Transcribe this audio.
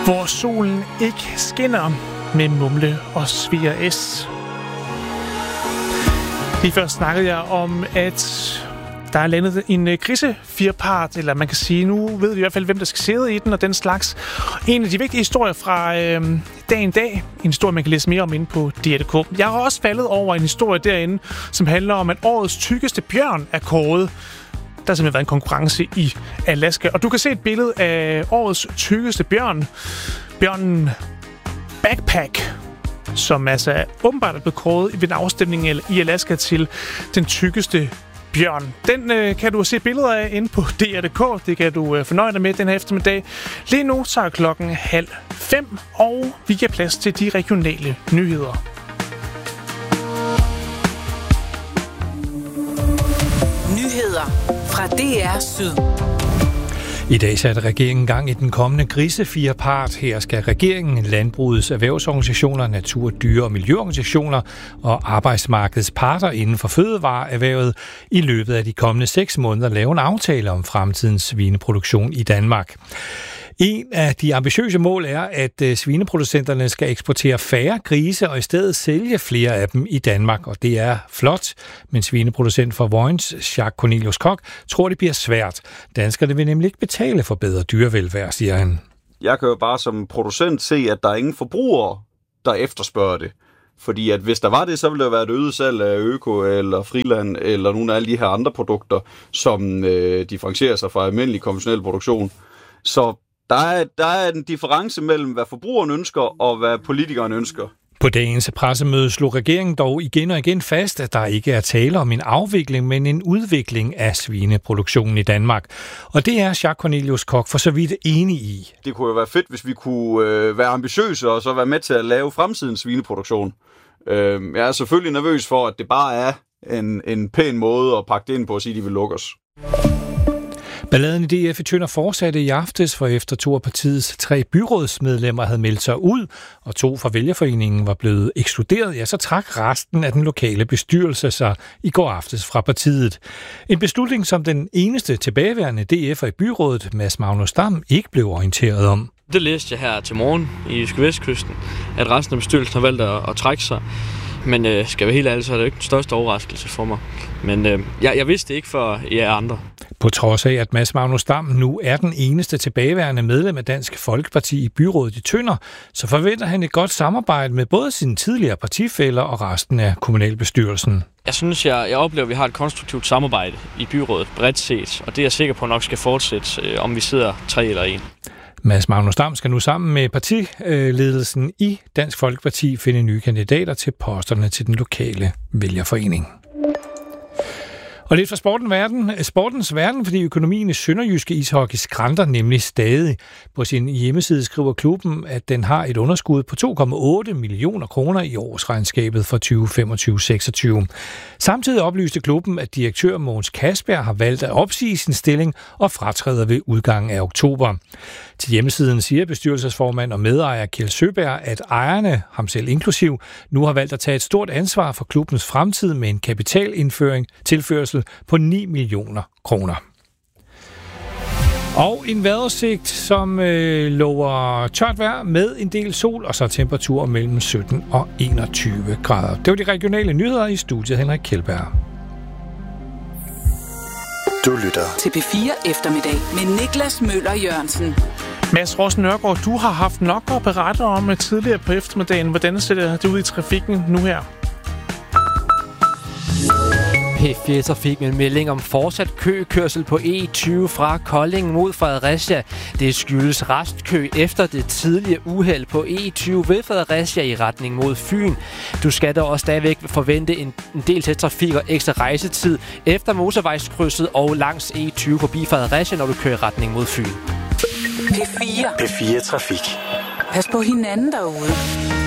Hvor solen ikke skinner med Mumle og Sviger S. Lige før snakkede jeg om, at der er landet en grisefirpart, eller man kan sige, nu ved vi i hvert fald, hvem der skal sidde i den og den slags. En af de vigtige historier fra dagen dag, en historie, man kan læse mere om inde på DR.dk. Jeg har også faldet over en historie derinde, som handler om, at årets tykkeste bjørn er kåret. Der har simpelthen været en konkurrence i Alaska, og du kan se et billede af årets tykkeste bjørn. Bjørnen Backpack, som altså åbenbart er blevet kåret ved en afstemning i Alaska til den tykkeste bjørn. Den kan du se billeder af inde på DR.dk. Det kan du fornøje dig med den her eftermiddag. Lige nu så er klokken 4:30, og vi giver plads til de regionale nyheder. Nyheder fra DR Syd. I dag satte regeringen gang i den kommende grisefirpart. Her skal regeringen, landbrugets erhvervsorganisationer, natur-, dyre- og miljøorganisationer og arbejdsmarkedets parter inden for fødevareerhvervet i løbet af de kommende 6 måneder lave en aftale om fremtidens svineproduktion i Danmark. En af de ambitiøse mål er, at svineproducenterne skal eksportere færre grise og i stedet sælge flere af dem i Danmark. Og det er flot, men svineproducent for Vojens, Jacques Cornelius Koch, tror, det bliver svært. Danskerne vil nemlig ikke betale for bedre dyrevelfærd, siger han. Jeg kan jo bare som producent se, at der er ingen forbrugere, der efterspørger det. Fordi at hvis der var det, så ville der være et øget salg af Øko eller Friland eller nogle af alle de her andre produkter, som differentierer sig fra almindelig konventionel produktion. Så der er en difference mellem, hvad forbrugeren ønsker og hvad politikeren ønsker. På dagens pressemøde slog regeringen dog igen og igen fast, at der ikke er tale om en afvikling, men en udvikling af svineproduktionen i Danmark. Og det er Jacques Cornelius Koch for så vidt enig i. Det kunne jo være fedt, hvis vi kunne være ambitiøse og så være med til at lave fremtidens svineproduktion. Jeg er selvfølgelig nervøs for, at det bare er en pæn måde at pakke det ind på og sige, at de vil lukke os. Balladen i DF i Tønder fortsatte i aftes, for efter 2 af partiets 3 byrådsmedlemmer havde meldt sig ud, og 2 fra vælgerforeningen var blevet ekskluderet, ja, så trak resten af den lokale bestyrelse sig i går aftes fra partiet. En beslutning, som den eneste tilbageværende DF'er i byrådet, Mads Magnus Dam, ikke blev orienteret om. Det læste jeg her til morgen i Jyske Vestkysten, at resten af bestyrelsen har valgt at trække sig. Men skal være helt ærlig, så er det ikke den største overraskelse for mig. Men jeg vidste det ikke for jer andre. På trods af, at Mads Magnus Dam nu er den eneste tilbageværende medlem af Dansk Folkeparti i byrådet i Tønder, så forventer han et godt samarbejde med både sine tidligere partifæller og resten af kommunalbestyrelsen. Jeg synes, jeg oplever, at vi har et konstruktivt samarbejde i byrådet bredt set, og det er jeg sikker på nok skal fortsætte, om vi sidder 3 eller 1. Mads Magnus Dam skal nu sammen med partiledelsen i Dansk Folkeparti finde nye kandidater til posterne til den lokale vælgerforening. Og lidt fra sportens verden, fordi økonomien i sønderjyske ishockey skranter nemlig stadig. På sin hjemmeside skriver klubben, at den har et underskud på 2,8 millioner kroner i årsregnskabet for 2025-26. Samtidig oplyste klubben, at direktør Mogens Kasberg har valgt at opsige sin stilling og fratræder ved udgangen af oktober. Til hjemmesiden siger bestyrelsesformand og medejer Kjeld Søberg, at ejerne, ham selv inklusiv, nu har valgt at tage et stort ansvar for klubbens fremtid med en kapitaltilførsel på 9 millioner kroner. Og en vejrudsigt, som lover tørt vejr med en del sol, og så temperaturer mellem 17 og 21 grader. Det var de regionale nyheder i studiet, Henrik Kjeldberg. Du lytter til P4 Eftermiddag med Niklas Møller Jørgensen. Mads Rossen Nørgaard, du har haft nok at berette om tidligere på eftermiddagen. Hvordan ser det ud i trafikken nu her? P4 Trafik med en melding om fortsat køkørsel på E20 fra Kolding mod Fredericia. Det skyldes restkø efter det tidlige uheld på E20 ved Fredericia i retning mod Fyn. Du skal dog også stadigvæk forvente en del til trafik og ekstra rejsetid efter motorvejskrydset og langs E20 forbi Fredericia, når du kører i retning mod Fyn. P4 P4 Trafik. Pas på hinanden derude.